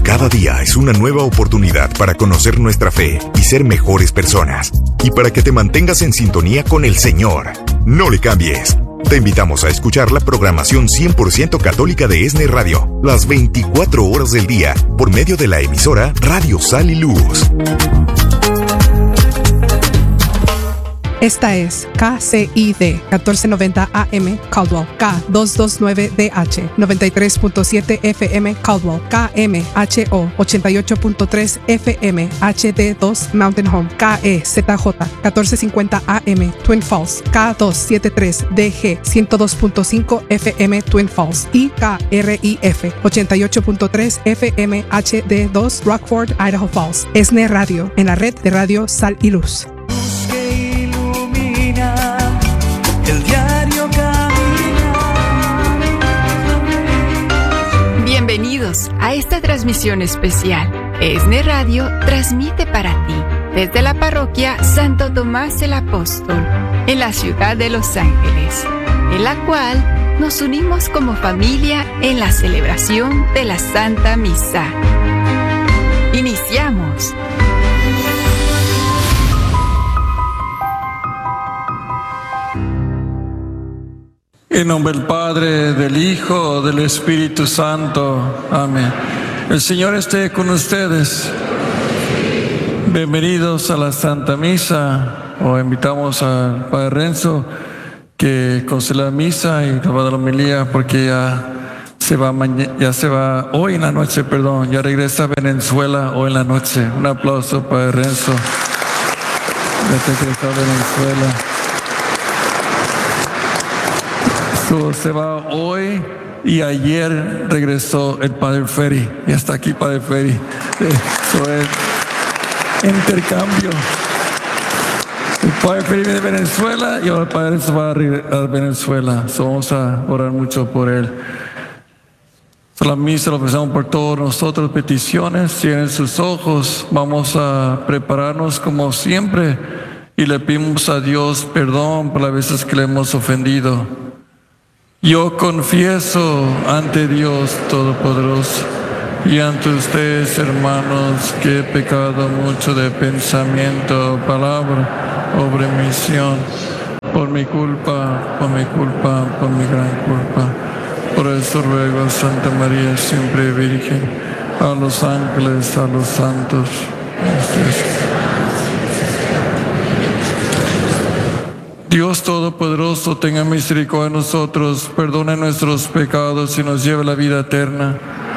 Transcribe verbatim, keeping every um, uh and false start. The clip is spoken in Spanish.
Cada día es una nueva oportunidad para conocer nuestra fe y ser mejores personas. Y para que te mantengas en sintonía con el Señor. No le cambies. Te invitamos a escuchar la programación cien por ciento católica de ESNE Radio, las veinticuatro horas del día, por medio de la emisora Radio Sal y Luz. Esta es K C I D catorce noventa A M Caldwell, K doscientos veintinueve D H noventa y tres punto siete F M Caldwell, K M H O ochenta y ocho punto tres F M H D dos Mountain Home, K E Z J catorce cincuenta A M Twin Falls, K doscientos setenta y tres D G ciento dos punto cinco F M Twin Falls y K R I F ochenta y ocho punto tres F M H D dos Rockford, Idaho Falls. ESNE Radio, en la red de Radio Sal y Luz. El diario camina. Bienvenidos a esta transmisión especial. ESNE Radio transmite para ti desde la parroquia Santo Tomás el Apóstol en la ciudad de Los Ángeles, en la cual nos unimos como familia en la celebración de la Santa Misa. Iniciamos. En nombre del Padre, del Hijo, del Espíritu Santo. Amén. El Señor esté con ustedes. Bienvenidos a la Santa Misa. O invitamos al Padre Renzo que conceda la misa y nos va a dar la homilía porque ya se va mañana, ya se va hoy en la noche, perdón, ya regresa a Venezuela hoy en la noche. Un aplauso para Padre Renzo. Ya regresa a Venezuela. So, se va hoy y ayer regresó el Padre Ferry. Y hasta aquí Padre Ferry. Eso es intercambio. El Padre Ferry viene de Venezuela y ahora el Padre se va a Venezuela. So, vamos a orar mucho por él. So, la misa lo ofrecemos por todos nosotros, peticiones. Cierren sus ojos. Vamos a prepararnos como siempre y le pedimos a Dios perdón por las veces que le hemos ofendido. Yo confieso ante Dios Todopoderoso y ante ustedes, hermanos, que he pecado mucho de pensamiento, palabra, obra y omisión, por mi culpa, por mi culpa, por mi gran culpa. Por eso ruego a Santa María, siempre Virgen, a los ángeles, a los santos. Dios Todopoderoso, tenga misericordia de nosotros, perdone nuestros pecados y nos lleve a la vida eterna.